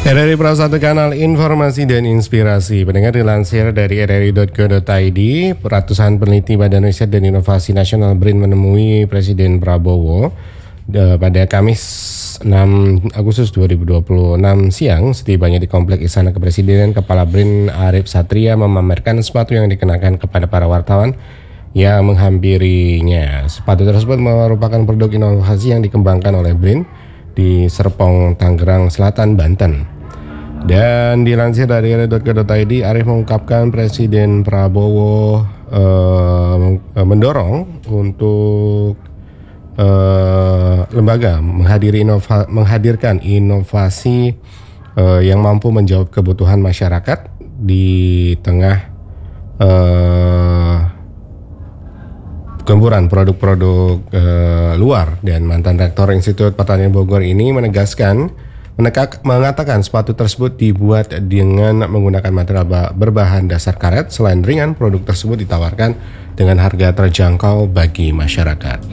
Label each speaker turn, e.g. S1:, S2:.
S1: RRI Pro 1 kanal informasi dan inspirasi. Pendengar dilansir dari rri.co.id, ratusan peneliti Badan Riset dan Inovasi Nasional BRIN menemui Presiden Prabowo pada Kamis 6 Agustus 2026 siang. Setibanya di Komplek Istana Kepresidenan, Kepala BRIN Arif Satria memamerkan sepatu yang dikenakan kepada para wartawan yang menghampirinya. Sepatu tersebut merupakan produk inovasi yang dikembangkan oleh BRIN di Serpong, Tangerang Selatan, Banten. Dan dilansir dari rri.co.id, Arif mengungkapkan Presiden Prabowo mendorong untuk lembaga menghadirkan inovasi yang mampu menjawab kebutuhan masyarakat di tengah gempuran produk-produk luar. Dan mantan Rektor Institut Pertanian Bogor ini mengatakan sepatu tersebut dibuat dengan menggunakan material berbahan dasar karet. Selain ringan, produk tersebut ditawarkan dengan harga terjangkau bagi masyarakat.